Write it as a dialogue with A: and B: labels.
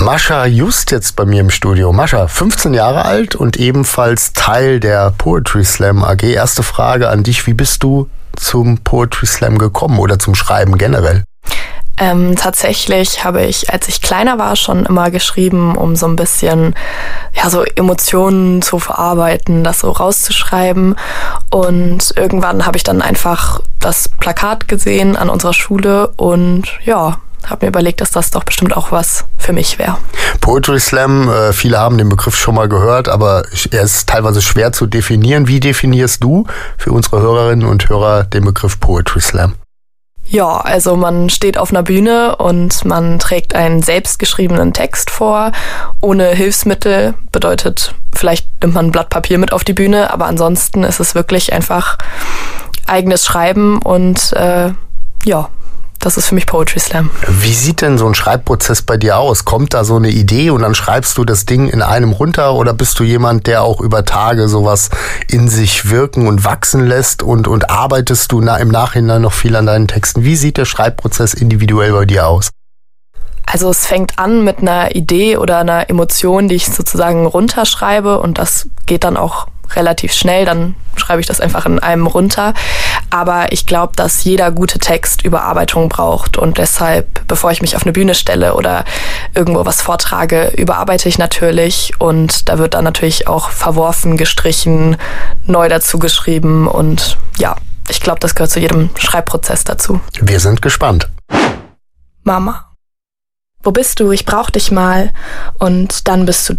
A: Mascha Just jetzt bei mir im Studio. Mascha, 15 Jahre alt und ebenfalls Teil der Poetry Slam AG. Erste Frage an dich, wie bist du zum Poetry Slam gekommen oder zum Schreiben generell?
B: Tatsächlich habe ich, als ich kleiner war, schon immer geschrieben, um so ein bisschen so Emotionen zu verarbeiten, das so rauszuschreiben. Und irgendwann habe ich dann einfach das Plakat gesehen an unserer Schule und habe mir überlegt, dass das doch bestimmt auch was für mich wäre.
A: Poetry Slam, viele haben den Begriff schon mal gehört, aber er ist teilweise schwer zu definieren. Wie definierst du für unsere Hörerinnen und Hörer den Begriff Poetry Slam?
B: Ja, also man steht auf einer Bühne und man trägt einen selbstgeschriebenen Text vor, ohne Hilfsmittel. Bedeutet, vielleicht nimmt man ein Blatt Papier mit auf die Bühne, aber ansonsten ist es wirklich einfach eigenes Schreiben und das ist für mich Poetry Slam.
A: Wie sieht denn so ein Schreibprozess bei dir aus? Kommt da so eine Idee und dann schreibst du das Ding in einem runter oder bist du jemand, der auch über Tage sowas in sich wirken und wachsen lässt und arbeitest du im Nachhinein noch viel an deinen Texten? Wie sieht der Schreibprozess individuell bei dir aus?
B: Also es fängt an mit einer Idee oder einer Emotion, die ich sozusagen runterschreibe und das geht dann auch relativ schnell, dann schreibe ich das einfach in einem runter. Aber ich glaube, dass jeder gute Text Überarbeitung braucht und deshalb, bevor ich mich auf eine Bühne stelle oder irgendwo was vortrage, überarbeite ich natürlich und da wird dann natürlich auch verworfen, gestrichen, neu dazu geschrieben und ich glaube, das gehört zu jedem Schreibprozess dazu.
A: Wir sind gespannt.
B: Mama, wo bist du? Ich brauch dich mal. Und dann bist du